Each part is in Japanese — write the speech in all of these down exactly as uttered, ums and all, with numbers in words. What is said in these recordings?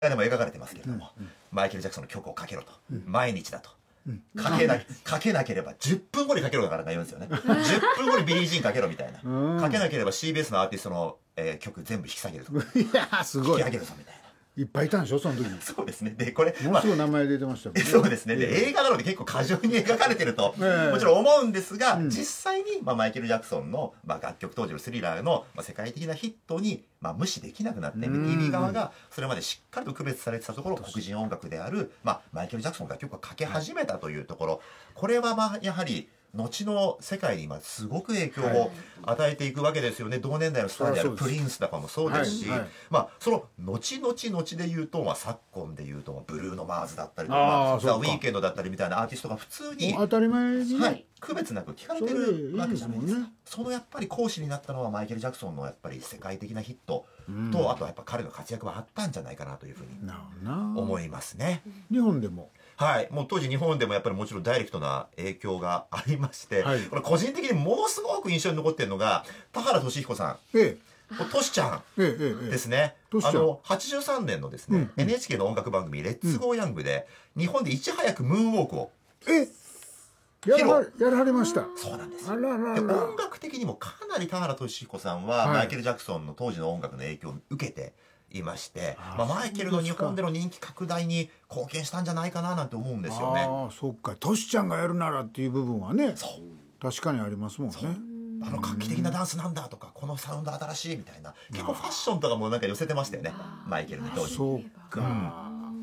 でも描かれてますけれども、うんうん、マイケル・ジャクソンの曲をかけろと、うん、毎日だと、うん、かけなかけなければじゅっぷんごにかけろだから言うんですよねじゅっぷんごにビリー・ジーンかけろみたいな、うん、かけなければ シービーエス のアーティストの、えー、曲全部引き下げるといやすごい引き上げるぞみたいな。 いっぱいいたんでしょその時そうですね。でこれものすごい名前出てましたよね、 まあ、そうですね。で映画なので結構過剰に描かれてると、えー、もちろん思うんですが、うん、実際に、まあ、マイケル・ジャクソンの、まあ、楽曲当時のスリラーの、まあ、世界的なヒットに、まあ、無視できなくなって エムティービー 側がそれまでしっかりと区別されてたところ、黒人音楽である、まあ、マイケル・ジャクソンが楽曲をかけ始めたというところ、これはまあやはり後の世界に今すごく影響を与えていくわけですよね、はい、同年代のスターであるプリンスとかもそうですし、はいはい、まあ、その後々後で言うと、まあ、昨今で言うとブルーノ・マーズだったりとか、まあ、ザ・ウィーケンドだったりみたいなアーティストが普通に当たり前に、 はい、区別なく聞かれてるわけじゃないですか。いいですもんね。そのやっぱり講師になったのはマイケル・ジャクソンのやっぱり世界的なヒットと、うん、あとはやっぱ彼の活躍はあったんじゃないかなというふうに思いますね。 日本でもはい、もう当時日本でもやっぱりもちろんダイレクトな影響がありまして、はい、これ個人的にものすごく印象に残っているのが田原俊彦さん、ええ、トシちゃんですね、ええ、あのはちじゅうさんねんのですね、うんうん、エヌエイチケー の音楽番組「レッツゴーヤング」で日本でいち早くムーンウォークをえやら, やられました。 そうなんですよ。 あららら。 で音楽的にもかなり田原俊彦さんは、はい、マイケル・ジャクソンの当時の音楽の影響を受けていまして、まあ、マイケルの日本での人気拡大に貢献したんじゃないかななんて思うんですよね。 ああ、そっか。トシちゃんがやるならっていう部分はね、そう確かにありますもんね。 あの画期的なダンスなんだとか、このサウンド新しいみたいな、結構ファッションとかもなんか寄せてましたよね、マイケルに当時。 そうか、うん、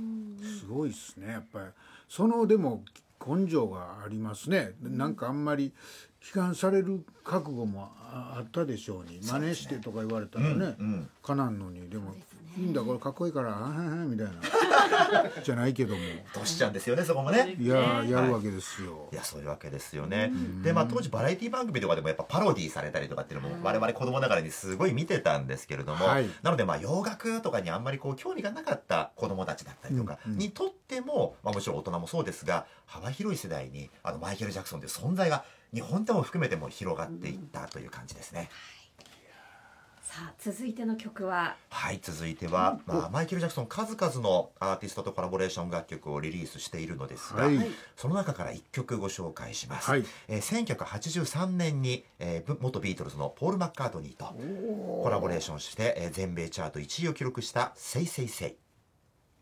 すごいですね。やっぱりそのでも根性がありますね。なんかあんまり批判される覚悟もあったでしょうに、真似してとか言われたらね、うんうん、かなんのに、でもいいんだこれかっこいいからあーみたいなじゃないけどもトシちゃんですよね、そこもね。 いややるわけですよ、 はい、いやそういうわけですよね。でまあ当時バラエティ番組とかでもやっぱパロディーされたりとかっていうのも我々子供ながらにすごい見てたんですけれども、はい、なのでまあ洋楽とかにあんまりこう興味がなかった子供たちだったりとかにとっても、まあ、もちろん大人もそうですが幅広い世代にあのマイケル・ジャクソンという存在が日本でも含めても広がっていったという感じですね。 さあ続いての曲ははい続いては、まあ、マイケル・ジャクソン数々のアーティストとコラボレーション楽曲をリリースしているのですが、はい、その中からいっきょくご紹介します、はい、えー、せんきゅうひゃくはちじゅうさんねんに、えー、元ビートルズのポール・マッカートニーとコラボレーションして、えー、全米チャートいちいを記録した「セイセイセイ」。